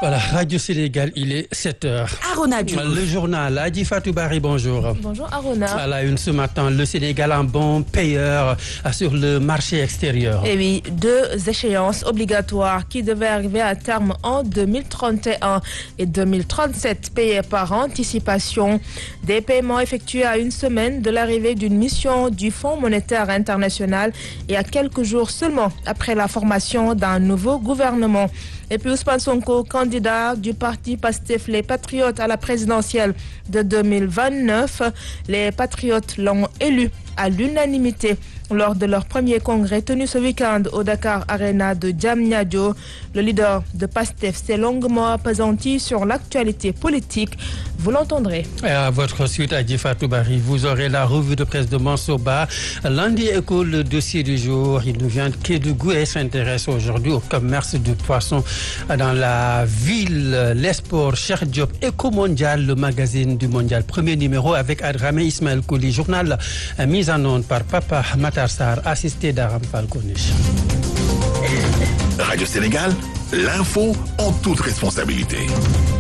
Voilà, Radio Sénégal, il est 7h. Arona Diouf. Le journal, Adji Fatou Barry, bonjour. Bonjour Arona. À la une ce matin, le Sénégal un bon payeur sur le marché extérieur. Et oui, 2 échéances obligatoires qui devaient arriver à terme en 2031 et 2037 payées par anticipation. Des paiements effectués à une semaine de l'arrivée d'une mission du Fonds monétaire international et à quelques jours seulement après la formation d'un nouveau gouvernement. Et puis Ousmane Sonko, candidat du parti Pastef Les Patriotes à la présidentielle de 2029. Les Patriotes l'ont élu à l'unanimité lors de leur premier congrès tenu ce week-end au Dakar Arena de Diamniadio. Le leader de Pastef s'est longuement appesanti sur l'actualité politique. Vous l'entendrez. Et à votre suite, Adji Fatou Barry, vous aurez la revue de presse de Mansoba. Lundi Éco, le dossier du jour. Il nous vient de Kédougou et s'intéresse aujourd'hui au commerce du poisson dans la ville. Les sports, Cheikh Diop, Éco Mondial, le magazine du Mondial. Premier numéro avec Adramé Ismaël Kouli. Journal mis en onde par Papa Matar Sarr, assisté d'Aram Falconiche. Radio Sénégal, l'info en toute responsabilité.